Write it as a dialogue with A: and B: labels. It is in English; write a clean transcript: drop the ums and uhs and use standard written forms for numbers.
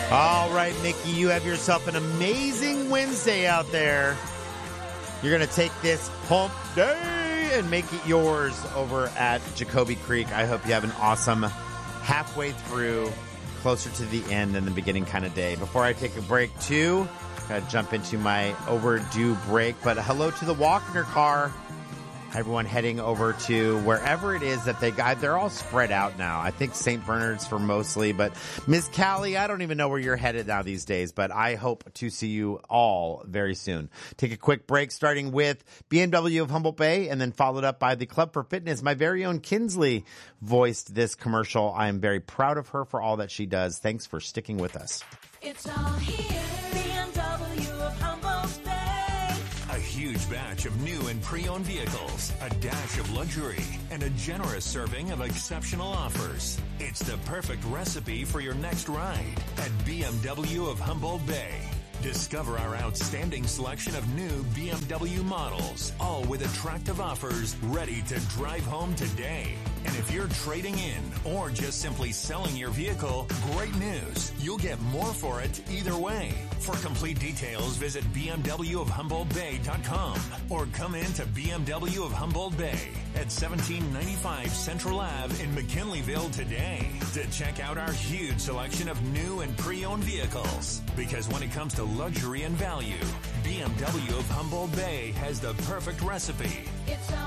A: All right, Mickey, you have yourself an amazing Wednesday out there. You're going to take this hump day and make it yours over at Jacoby Creek. I hope you have an awesome halfway through, closer to the end and the beginning kind of day. Before I take a break, too, got to jump into my overdue break. But hello to the walk in your car. Everyone heading over to wherever it is that they're all spread out now. I think St. Bernard's for mostly, but Miss Callie, I don't even know where you're headed now these days, but I hope to see you all very soon. Take a quick break, starting with BMW of Humboldt Bay and then followed up by the Club for Fitness. My very own Kinsley voiced this commercial. I am very proud of her for all that she does. Thanks for sticking with us.
B: It's all here. BMW of Humboldt Bay.
C: A huge batch of new and pre-owned vehicles, a dash of luxury, and a generous serving of exceptional offers. It's the perfect recipe for your next ride at BMW of Humboldt Bay. Discover our outstanding selection of new BMW models, all with attractive offers ready to drive home today. And if you're trading in or just simply selling your vehicle, great news. You'll get more for it either way. For complete details, visit bmwofhumboldtbay.com or come in to BMW of Humboldt Bay at 1795 Central Ave in McKinleyville today to check out our huge selection of new and pre-owned vehicles. Because when it comes to luxury and value, BMW of Humboldt Bay has the perfect recipe.
B: It's all